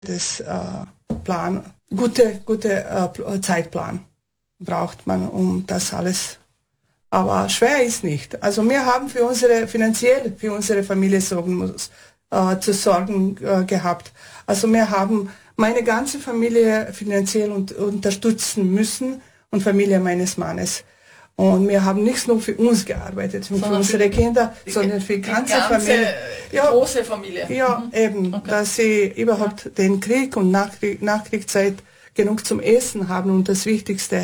Das Zeitplan braucht man, um das alles. Aber schwer ist nicht. Also wir haben finanziell für unsere Familie zu sorgen gehabt. Also wir haben meine ganze Familie finanziell unterstützen müssen und Familie meines Mannes. Und wir haben nicht nur für uns gearbeitet, für unsere Kinder, sondern für die ganze Familie. Große Familie. Ja, eben, okay. Dass sie überhaupt den Krieg und Nachkriegszeit genug zum Essen haben und das wichtigste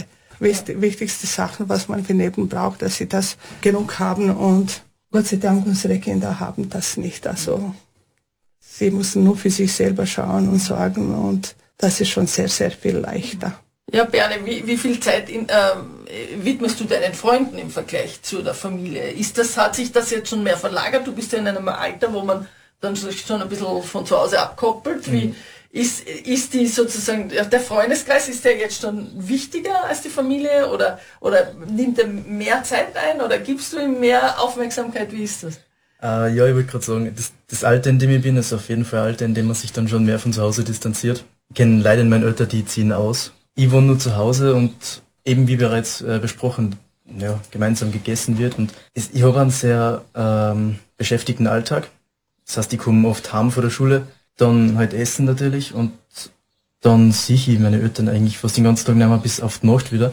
Sachen, was man für Leben braucht, dass sie das genug haben. Und Gott sei Dank, unsere Kinder haben das nicht. Also sie müssen nur für sich selber schauen und sorgen und das ist schon sehr, sehr viel leichter. Ja, Berne, wie viel Zeit widmest du deinen Freunden im Vergleich zu der Familie? Hat sich das jetzt schon mehr verlagert? Du bist ja in einem Alter, wo man dann schon ein bisschen von zu Hause abkoppelt. Wie ist die sozusagen, der Freundeskreis, ist der jetzt schon wichtiger als die Familie oder nimmt er mehr Zeit ein oder gibst du ihm mehr Aufmerksamkeit? Wie ist das? Ja, ich wollte gerade sagen, das Alter, in dem ich bin, ist auf jeden Fall ein Alter, in dem man sich dann schon mehr von zu Hause distanziert. Ich kenne leider meine Eltern, die ziehen aus. Ich wohne nur zu Hause und eben wie bereits besprochen, ja, gemeinsam gegessen wird. Und ich habe einen sehr beschäftigten Alltag. Das heißt, ich komme oft heim von der Schule, dann halt essen natürlich und dann sehe ich meine Eltern eigentlich fast den ganzen Tag nicht mehr bis auf die Nacht wieder.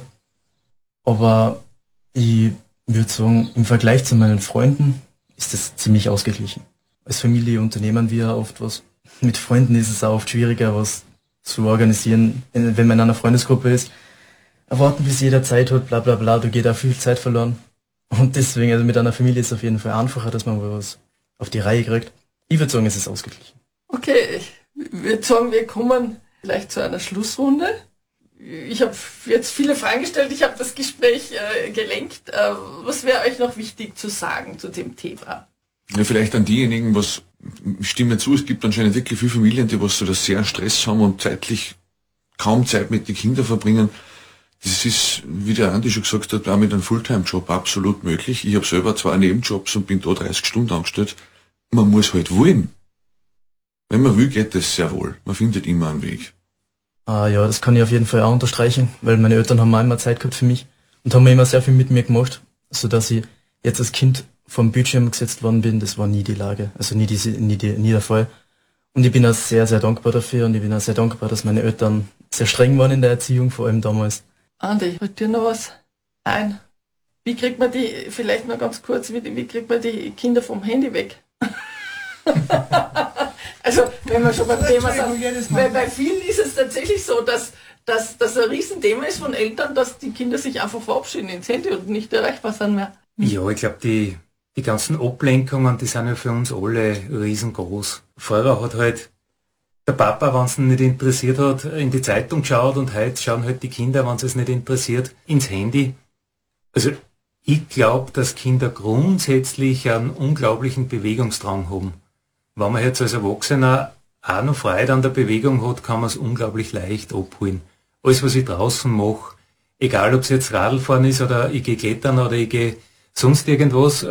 Aber ich würde sagen, im Vergleich zu meinen Freunden ist das ziemlich ausgeglichen. Als Familie unternehmen wir oft was. Mit Freunden ist es auch oft schwieriger, was zu organisieren, wenn man in einer Freundesgruppe ist. Erwarten, bis jeder Zeit hat, bla bla bla, da geht auch viel Zeit verloren. Und deswegen, also mit einer Familie ist es auf jeden Fall einfacher, dass man was auf die Reihe kriegt. Ich würde sagen, es ist ausgeglichen. Okay, ich würde sagen, wir kommen vielleicht zu einer Schlussrunde. Ich habe jetzt viele Fragen gestellt, ich habe das Gespräch gelenkt. Was wäre euch noch wichtig zu sagen zu dem Thema? Ja, vielleicht an diejenigen, stimme zu, es gibt anscheinend wirklich viele Familien, die so das sehr Stress haben und zeitlich kaum Zeit mit den Kindern verbringen. Das ist, wie der Andi schon gesagt hat, auch mit einem Fulltime-Job absolut möglich. Ich habe selber 2 Nebenjobs und bin da 30 Stunden angestellt. Man muss halt wollen. Wenn man will, geht das sehr wohl. Man findet immer einen Weg. Ja, das kann ich auf jeden Fall auch unterstreichen, weil meine Eltern haben auch immer Zeit gehabt für mich und haben immer sehr viel mit mir gemacht, sodass ich jetzt als Kind vom Bildschirm gesetzt worden bin. Das war nie die Lage, also nie der Fall. Und ich bin auch sehr, sehr dankbar dafür und ich bin auch sehr dankbar, dass meine Eltern sehr streng waren in der Erziehung, vor allem damals. Andi, fällt dir noch was ein? Wie kriegt man vielleicht noch ganz kurz, wie kriegt man die Kinder vom Handy weg? Also, wenn wir schon beim Thema sind, weil bei vielen ist es tatsächlich so, dass das ein Riesenthema ist von Eltern, dass die Kinder sich einfach verabschieden ins Handy und nicht erreichbar sind mehr. Ja, ich glaube, die ganzen Ablenkungen, die sind ja für uns alle riesengroß. Früher hat halt der Papa, wenn es ihn nicht interessiert hat, in die Zeitung geschaut und heute schauen halt die Kinder, wenn es nicht interessiert, ins Handy. Also ich glaube, dass Kinder grundsätzlich einen unglaublichen Bewegungsdrang haben. Wenn man jetzt als Erwachsener auch noch Freude an der Bewegung hat, kann man es unglaublich leicht abholen. Alles, was ich draußen mache, egal ob es jetzt Radlfahren ist oder ich gehe klettern oder ich gehe sonst irgendwas,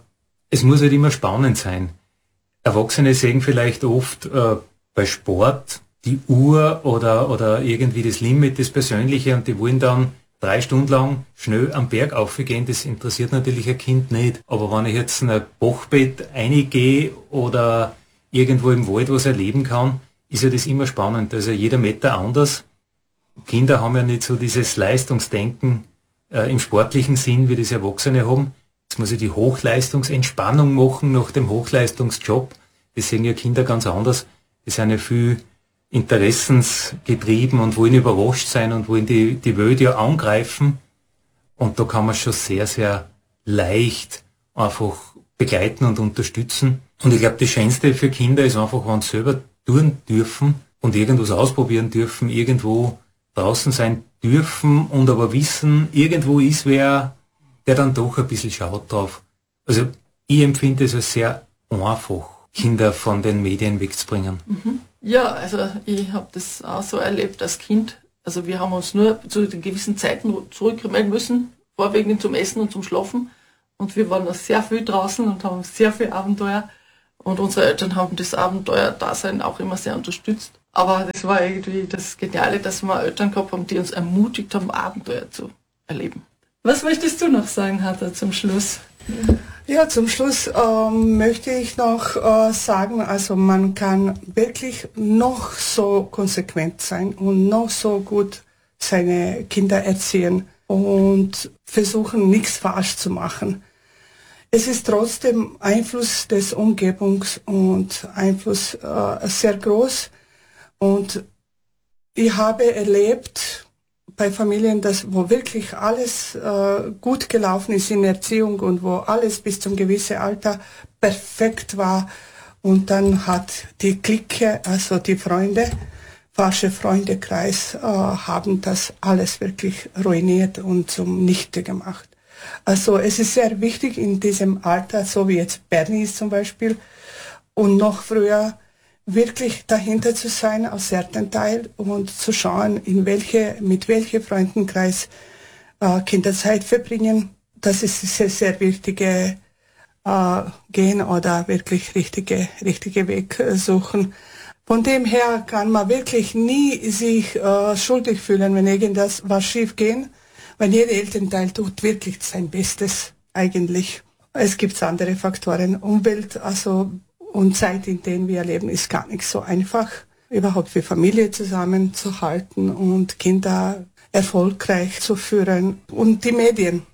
es muss halt immer spannend sein. Erwachsene sehen vielleicht oft bei Sport die Uhr oder irgendwie das Limit, das Persönliche und die wollen dann 3 Stunden lang schnell am Berg aufgehen, das interessiert natürlich ein Kind nicht. Aber wenn ich jetzt in ein Bachbett reingehe oder irgendwo im Wald was erleben kann, ist ja das immer spannend. Also jeder Meter anders. Kinder haben ja nicht so dieses Leistungsdenken im sportlichen Sinn, wie das Erwachsene haben. Jetzt muss ich die Hochleistungsentspannung machen nach dem Hochleistungsjob. Das sehen ja Kinder ganz anders. Die sind ja viel interessensgetrieben und wollen überrascht sein und wollen die Welt ja angreifen. Und da kann man schon sehr, sehr leicht einfach begleiten und unterstützen. Und ich glaube, das Schönste für Kinder ist einfach, wenn sie selber tun dürfen und irgendwas ausprobieren dürfen, irgendwo draußen sein dürfen und aber wissen, irgendwo ist wer, der dann doch ein bisschen schaut drauf. Also ich empfinde es als sehr einfach, Kinder von den Medien wegzubringen. Mhm. Ja, also ich habe das auch so erlebt als Kind. Also wir haben uns nur zu den gewissen Zeiten zurückmelden müssen, vorwiegend zum Essen und zum Schlafen. Und wir waren noch sehr viel draußen und haben sehr viel Abenteuer. Und unsere Eltern haben das Abenteuer-Dasein auch immer sehr unterstützt. Aber das war irgendwie das Geniale, dass wir Eltern gehabt haben, die uns ermutigt haben, Abenteuer zu erleben. Was möchtest du noch sagen, Hertha, zum Schluss? Ja, zum Schluss möchte ich noch sagen, also man kann wirklich noch so konsequent sein und noch so gut seine Kinder erziehen und versuchen, nichts falsch zu machen. Es ist trotzdem Einfluss des Umgebungs und Einfluss sehr groß. Und ich habe erlebt bei Familien, wo wirklich alles gut gelaufen ist in Erziehung und wo alles bis zum gewissen Alter perfekt war. Und dann hat die Clique, also die Freunde, falsche Freundekreis, haben das alles wirklich ruiniert und zum Nichte gemacht. Also es ist sehr wichtig in diesem Alter, so wie jetzt Bernie ist zum Beispiel, und noch früher, wirklich dahinter zu sein als Elternteil und zu schauen, mit welchem Freundenkreis Kinder Zeit verbringen. Das ist sehr, sehr wichtige Gehen oder wirklich richtige Weg suchen. Von dem her kann man wirklich nie sich schuldig fühlen, wenn irgendwas schief geht, weil jeder Elternteil tut wirklich sein Bestes eigentlich. Es gibt andere Faktoren, Umwelt, und Zeit, in der wir leben, ist gar nicht so einfach, überhaupt für Familie zusammenzuhalten und Kinder erfolgreich zu führen. Und die Medien.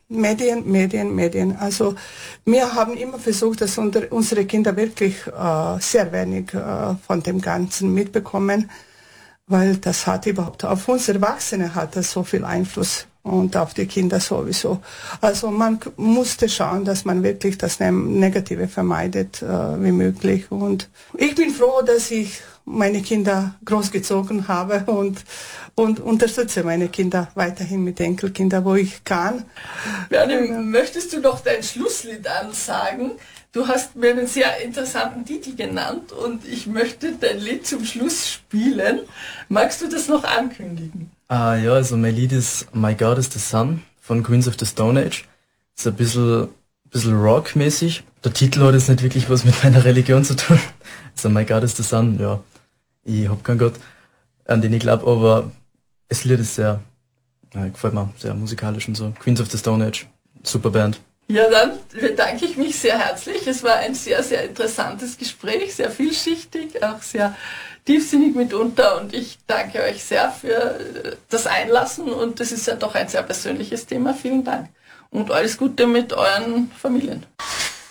Also wir haben immer versucht, dass unsere Kinder wirklich sehr wenig von dem Ganzen mitbekommen, weil das hat überhaupt auf uns Erwachsene hat das so viel Einfluss und auf die Kinder sowieso. Also man musste schauen, dass man wirklich das Negative vermeidet wie möglich. Und ich bin froh, dass ich meine Kinder großgezogen habe und unterstütze meine Kinder weiterhin mit Enkelkindern, wo ich kann. Bernie, möchtest du noch dein Schlusslied ansagen? Du hast mir einen sehr interessanten Titel genannt und ich möchte dein Lied zum Schluss spielen. Magst du das noch ankündigen? Ja, also mein Lied ist My God is the Sun von Queens of the Stone Age. Ist ein bisschen rockmäßig. Der Titel hat jetzt nicht wirklich was mit meiner Religion zu tun. Also My God is the Sun, ja. Ich hab keinen Gott, an den ich glaube, aber das Lied ist sehr, gefällt mir, sehr musikalisch und so. Queens of the Stone Age, super Band. Ja, dann bedanke ich mich sehr herzlich. Es war ein sehr, sehr interessantes Gespräch, sehr vielschichtig, auch sehr tiefsinnig mitunter und ich danke euch sehr für das Einlassen und das ist ja doch ein sehr persönliches Thema. Vielen Dank und alles Gute mit euren Familien.